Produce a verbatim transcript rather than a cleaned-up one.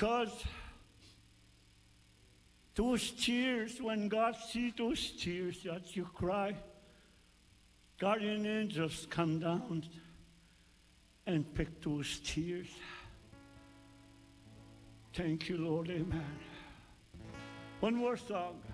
Because those tears, when God sees those tears that you cry, guardian angels come down and pick those tears. Thank you, Lord. Amen. One more song.